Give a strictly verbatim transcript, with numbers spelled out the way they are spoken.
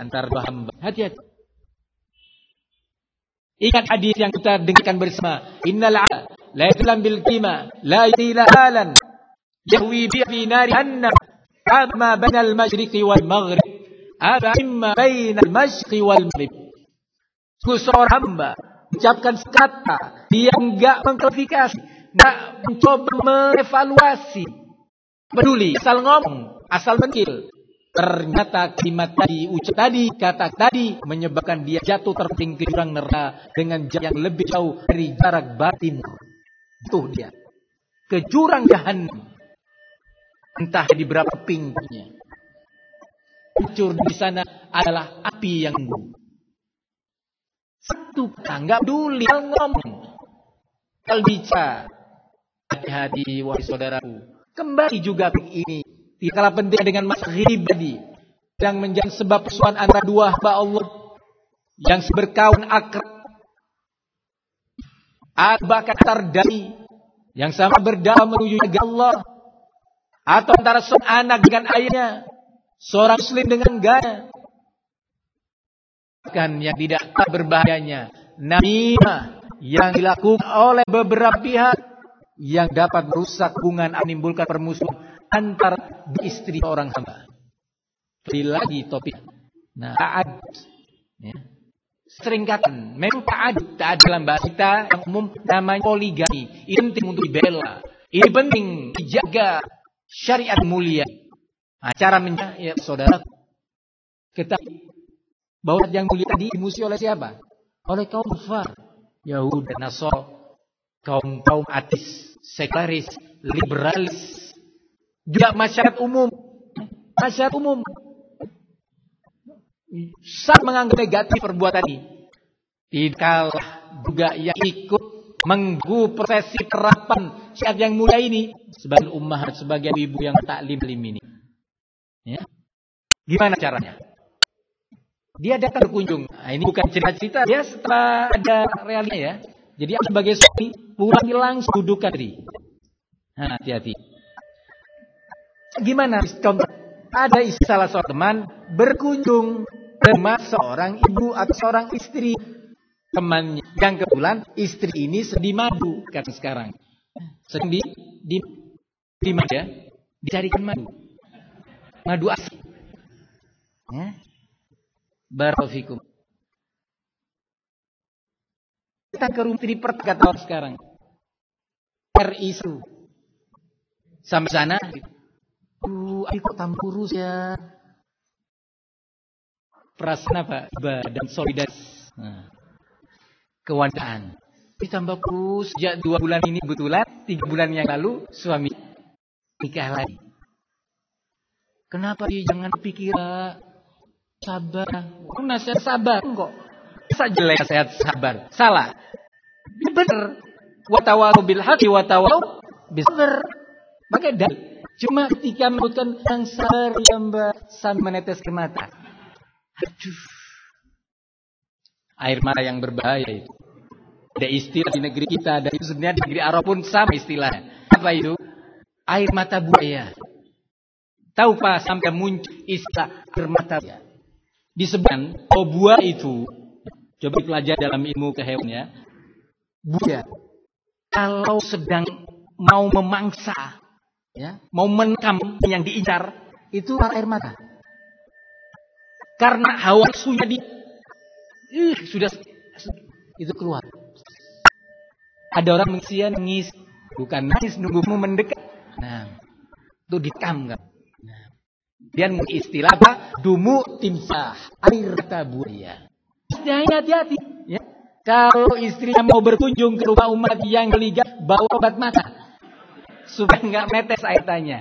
antara dua hamba. Hati-hati. Ingat hadis yang kita dengarkan bersama. Innal 'abda la yatlam bil qima la yatila halan yahwi bi fi nari jahannam kama bainal masyriqi wal maghrib ada imma bainal masyriqi wal maghrib. Seorang hamba mengucapkan kata dia enggak mengklarifikasi, enggak mencoba mengevaluasi, peduli, asal ngomong, asal mentil. Ternyata kalimat tadi, ucap tadi, kata tadi menyebabkan dia jatuh terping ke jurang neraka dengan jarak yang lebih jauh dari jarak batin. Itu dia. Ke jurang jahannam. Entah di berapa pinggirnya. Hancur di sana adalah api yang tunggu. Satu kata, enggak peduli, ngomong. Kalau bicara, hati-hati wahai saudaraku. Kembali juga ke ini. Tidak kalah penting dengan masalah pribadi yang menjadi sebab persoalan antara dua hamba Allah yang berkawan akrab, atau bahkan antar dai yang sama berdakwah menuju agama Allah, atau antara seorang anak dengan ayahnya, seorang muslim dengan gaya, kan yang tidak berbahayanya namimah yang dilakukan oleh beberapa pihak yang dapat merusak hubungan, menimbulkan permusuhan antar istri orang hamba. Lagi topik. Nah, ta'ad. Ya. Sering katakan, memang ta'ad, ta'ad dalam bahasa kita yang umum namanya poligami. Ini penting untuk dibela. Ini penting dijaga syariat mulia. Nah, cara menjaga, ya saudara, kita bahwa yang mulia tadi dimusuhi oleh siapa? Oleh kaum kafir, Yahudi dan Nasara, kaum kaum ateis, sekularis, liberalis. Juga masyarakat umum, masyarakat umum sangat menganggap negatif perbuatan ini. Tidak kalah juga yang ikut mengganggu prosesi terapan syariat yang mulia ini sebagai ummahat, sebagai ibu yang taklim ini. Ya. Gimana caranya? Dia datang berkunjung. Nah, ini bukan cerita-cerita, dia setelah ada realnya ya. Jadi sebagai suami pulang langsung duduk diri. Nah, hati-hati. Gimana? Ada salah seorang teman berkunjung ke rumah seorang ibu atau seorang istri temannya yang kebetulan istri ini sedih madu kan sekarang sedang di di di mana dicarikan madu madu asli ya barakallahu kita ke rumah istri pertama sekarang R isu sampai sana. Uh, aku kok tambah kurus ya. Perasaan apa? Dan solidaritas. Nah. Kewandaan. Ditambah kurus sejak dua bulan ini kebetulan, tiga bulan yang lalu suami nikah lagi. Kenapa dia jangan pikir sabar? Oh, nasihat sabar kok. Masa jelek nasihat sabar? Salah. Benar. Wa tawaru bil haqqi wa tawaru bis sabr. Maka dalil. Cuma ketika menyebutkan yang sabar yang sambil menetes ke mata. Aduh. Air mata yang berbahaya itu. Ada istilah di negeri kita, dan itu sebenarnya di negeri Arab pun sama istilahnya. Apa itu? Air mata buaya. Tahu Pak sampai muncul istilah air mata buaya. Disebutkan bahwa buaya itu, coba pelajari dalam ilmu kehewan ya. Buaya, kalau sedang mau memangsa, ya, mau menkam yang diincar itu air mata. Karena hawa nafsunya di uh, sudah itu keluar. Ada orang manusia nangis, bukan nangis nunggumu mendekat. Nah, itu dikam kan. Nah, dia istilah apa? Dumu timsah, air mata buaya. Hati-hati ya. Kalau istrinya mau berkunjung ke rumah umat yang geligat, bawa obat mata supaya enggak metes air matanya.